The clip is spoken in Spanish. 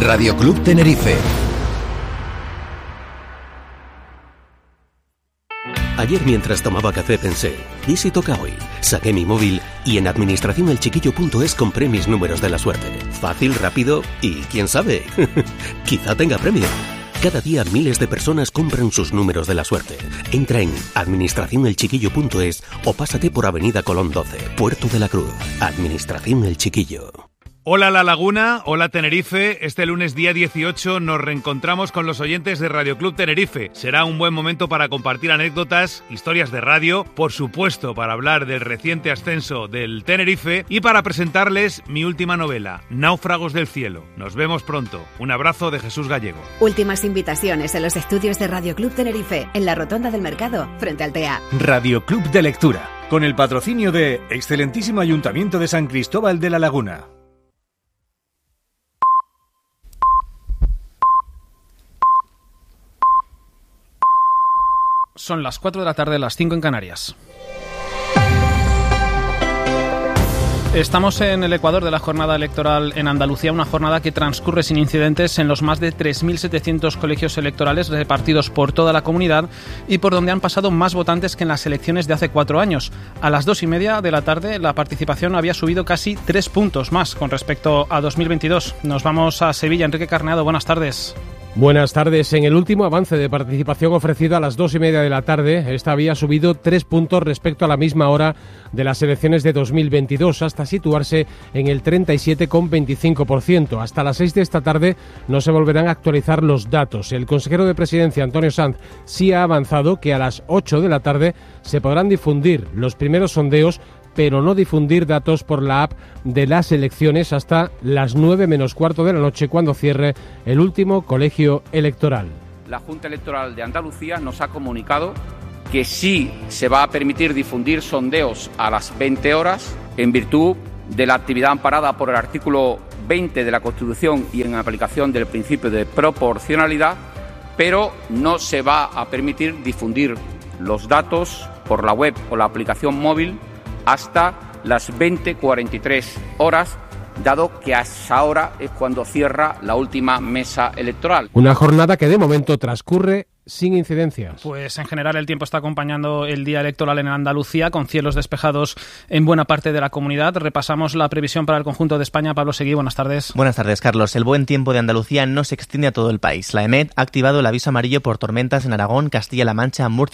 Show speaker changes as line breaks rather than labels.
Radio Club Tenerife.
Ayer mientras tomaba café pensé, ¿y si toca hoy? Saqué mi móvil y en administracionelchiquillo.es compré mis números de la suerte. Fácil, rápido y, quién sabe, quizá tenga premio. Cada día miles de personas compran sus números de la suerte. Entra en administracionelchiquillo.es o pásate por Avenida Colón 12, Puerto de la Cruz. Administración El Chiquillo.
Hola La Laguna, hola Tenerife. Este lunes día 18 nos reencontramos con los oyentes de Radio Club Tenerife. Será un buen momento para compartir anécdotas, historias de radio, por supuesto para hablar del reciente ascenso del Tenerife y para presentarles mi última novela, Náufragos del Cielo. Nos vemos pronto. Un abrazo de Jesús Gallego.
Últimas invitaciones en los estudios de Radio Club Tenerife, en la Rotonda del Mercado, frente al TEA.
Radio Club de Lectura, con el patrocinio de Excelentísimo Ayuntamiento de San Cristóbal de la Laguna.
Son las 4 de la tarde, las 5 en Canarias. Estamos en el ecuador de la jornada electoral en Andalucía, una jornada que transcurre sin incidentes en los más de 3.700 colegios electorales repartidos por toda la comunidad y por donde han pasado más votantes que en las elecciones de hace 4 años. A las 2:30 de la tarde la participación había subido casi 3 puntos más con respecto a 2022. Nos vamos a Sevilla. Enrique Carneado, buenas tardes.
Buenas tardes. En el último avance de participación ofrecido a las 2:30 de la tarde, esta había subido 3 puntos respecto a la misma hora de las elecciones de 2022, hasta situarse en el 37,25%. Hasta las 6 de esta tarde no se volverán a actualizar los datos. El consejero de Presidencia, Antonio Sanz, sí ha avanzado que a las 8 de la tarde se podrán difundir los primeros sondeos, pero no difundir datos por la app de las elecciones hasta las 9 menos cuarto de la noche, cuando cierre el último colegio electoral.
La Junta Electoral de Andalucía nos ha comunicado que sí se va a permitir difundir sondeos a las 20 horas en virtud de la actividad amparada por el artículo 20 de la Constitución y en aplicación del principio de proporcionalidad, pero no se va a permitir difundir los datos por la web o la aplicación móvil hasta las 20:43 horas, dado que hasta ahora es cuando cierra la última mesa electoral.
Una jornada que de momento transcurre sin incidencias.
Pues en general el tiempo está acompañando el día electoral en Andalucía, con cielos despejados en buena parte de la comunidad. Repasamos la previsión para el conjunto de España. Pablo Seguí, buenas tardes.
Buenas tardes, Carlos. El buen tiempo de Andalucía no se extiende a todo el país. La EMET ha activado el aviso amarillo por tormentas en Aragón, Castilla-La Mancha, Murcia